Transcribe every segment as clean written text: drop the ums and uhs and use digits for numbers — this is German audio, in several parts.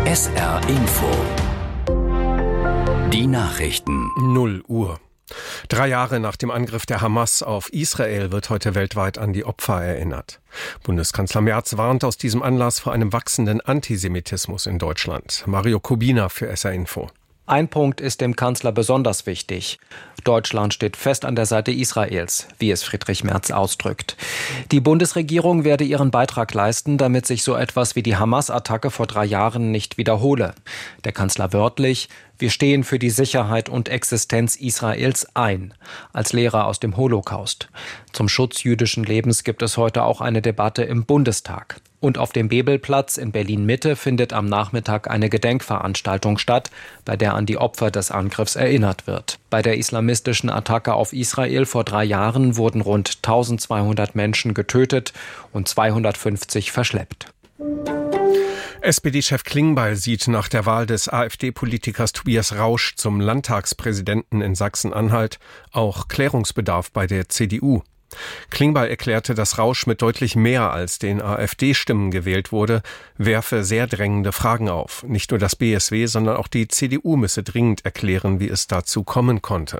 SR Info. Die Nachrichten. 0 Uhr. 3 Jahre nach dem Angriff der Hamas auf Israel wird heute weltweit an die Opfer erinnert. Bundeskanzler Merz warnt aus diesem Anlass vor einem wachsenden Antisemitismus in Deutschland. Mario Kubina für SR Info. Ein Punkt ist dem Kanzler besonders wichtig. Deutschland steht fest an der Seite Israels, wie es Friedrich Merz ausdrückt. Die Bundesregierung werde ihren Beitrag leisten, damit sich so etwas wie die Hamas-Attacke vor 3 Jahren nicht wiederhole. Der Kanzler wörtlich: Wir stehen für die Sicherheit und Existenz Israels ein, als Lehrer aus dem Holocaust. Zum Schutz jüdischen Lebens gibt es heute auch eine Debatte im Bundestag. Und auf dem Bebelplatz in Berlin-Mitte findet am Nachmittag eine Gedenkveranstaltung statt, bei der an die Opfer des Angriffs erinnert wird. Bei der islamistischen Attacke auf Israel vor 3 Jahren wurden rund 1200 Menschen getötet und 250 verschleppt. SPD-Chef Klingbeil sieht nach der Wahl des AfD-Politikers Tobias Rausch zum Landtagspräsidenten in Sachsen-Anhalt auch Klärungsbedarf bei der CDU. Klingbeil erklärte, dass Rausch mit deutlich mehr als den AfD-Stimmen gewählt wurde, werfe sehr drängende Fragen auf. Nicht nur das BSW, sondern auch die CDU müsse dringend erklären, wie es dazu kommen konnte.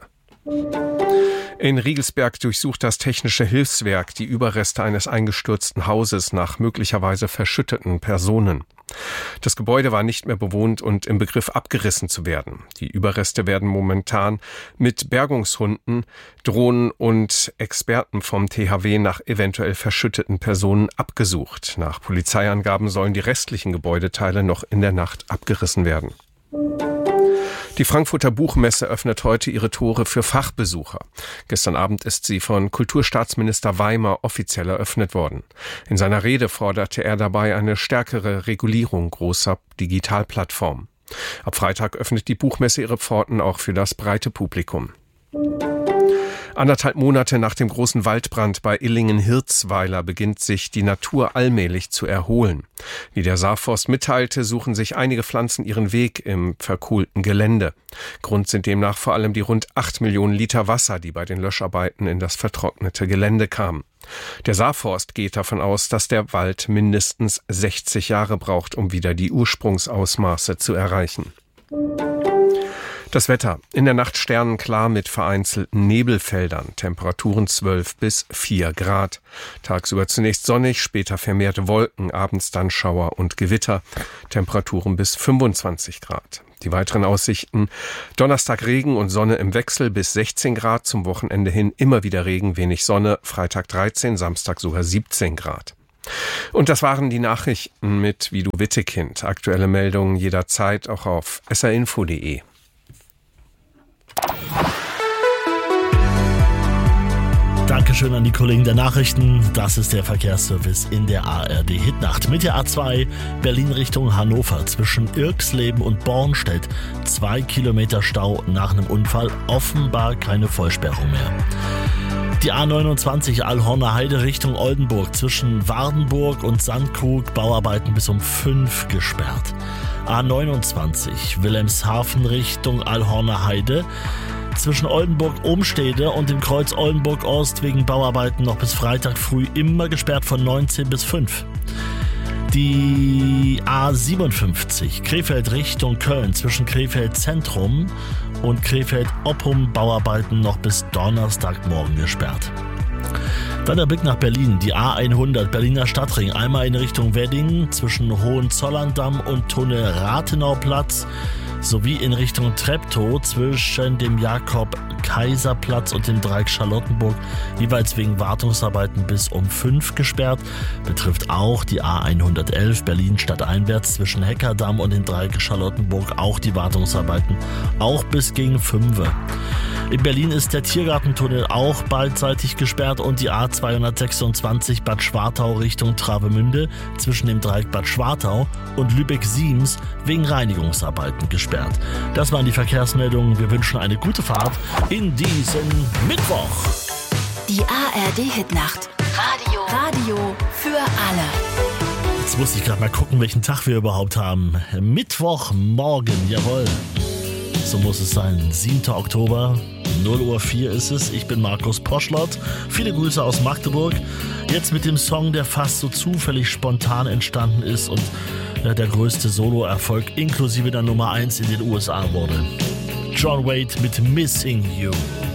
In Riegelsberg durchsucht das Technische Hilfswerk die Überreste eines eingestürzten Hauses nach möglicherweise verschütteten Personen. Das Gebäude war nicht mehr bewohnt und im Begriff abgerissen zu werden. Die Überreste werden momentan mit Bergungshunden, Drohnen und Experten vom THW nach eventuell verschütteten Personen abgesucht. Nach Polizeiangaben sollen die restlichen Gebäudeteile noch in der Nacht abgerissen werden. Die Frankfurter Buchmesse öffnet heute ihre Tore für Fachbesucher. Gestern Abend ist sie von Kulturstaatsminister Weimer offiziell eröffnet worden. In seiner Rede forderte er dabei eine stärkere Regulierung großer Digitalplattformen. Ab Freitag öffnet die Buchmesse ihre Pforten auch für das breite Publikum. 1,5 Monate nach dem großen Waldbrand bei Illingen-Hirzweiler beginnt sich die Natur allmählich zu erholen. Wie der Saarforst mitteilte, suchen sich einige Pflanzen ihren Weg im verkohlten Gelände. Grund sind demnach vor allem die rund 8 Millionen Liter Wasser, die bei den Löscharbeiten in das vertrocknete Gelände kamen. Der Saarforst geht davon aus, dass der Wald mindestens 60 Jahre braucht, um wieder die Ursprungsausmaße zu erreichen. Das Wetter. In der Nacht sternenklar mit vereinzelten Nebelfeldern. Temperaturen 12 bis 4 Grad. Tagsüber zunächst sonnig, später vermehrte Wolken, abends dann Schauer und Gewitter. Temperaturen bis 25 Grad. Die weiteren Aussichten: Donnerstag Regen und Sonne im Wechsel bis 16 Grad. Zum Wochenende hin immer wieder Regen, wenig Sonne. Freitag 13, Samstag sogar 17 Grad. Und das waren die Nachrichten mit Vidu Wittekind. Aktuelle Meldungen jederzeit auch auf srinfo.de. Dankeschön an die Kollegen der Nachrichten. Das ist der Verkehrsservice in der ARD Hitnacht. Mit der A2 Berlin Richtung Hannover zwischen Irxleben und Bornstedt 2 Kilometer Stau nach einem Unfall. Offenbar keine Vollsperrung mehr. Die A29 Allhorner Heide Richtung Oldenburg zwischen Wardenburg und Sandkrug, Bauarbeiten bis um 5 gesperrt. A29 Wilhelmshaven Richtung Allhorner Heide zwischen Oldenburg-Umstede und dem Kreuz Oldenburg-Ost wegen Bauarbeiten noch bis Freitag früh immer gesperrt von 19 bis 5. Die A57 Krefeld Richtung Köln zwischen Krefeld Zentrum und Krefeld Oppum, Bauarbeiten noch bis Donnerstagmorgen gesperrt. Dann der Blick nach Berlin, die A100 Berliner Stadtring, einmal in Richtung Wedding zwischen Hohenzollerndamm und Tunnel Rathenauplatz sowie in Richtung Treptow zwischen dem Jakob-Kaiser-Platz und dem Dreieck Charlottenburg, jeweils wegen Wartungsarbeiten bis um 5 gesperrt. Betrifft auch die A111 Berlin stadteinwärts zwischen Heckerdamm und dem Dreieck Charlottenburg, auch die Wartungsarbeiten, auch bis gegen 5. In Berlin ist der Tiergartentunnel auch beidseitig gesperrt und die A226 Bad Schwartau Richtung Travemünde zwischen dem Dreieck Bad Schwartau und Lübeck-Siems wegen Reinigungsarbeiten gesperrt. Das waren die Verkehrsmeldungen. Wir wünschen eine gute Fahrt in diesem Mittwoch. Die ARD Hitnacht. Radio für alle. Jetzt muss ich gerade mal gucken, welchen Tag wir überhaupt haben. Mittwochmorgen, jawohl. So muss es sein. 7. Oktober, 0:04 Uhr ist es. Ich bin Markus Poschlott. Viele Grüße aus Magdeburg. Jetzt mit dem Song, der fast so zufällig spontan entstanden ist und der größte Solo-Erfolg inklusive der Nummer 1 in den USA wurde. John Waite mit Missing You.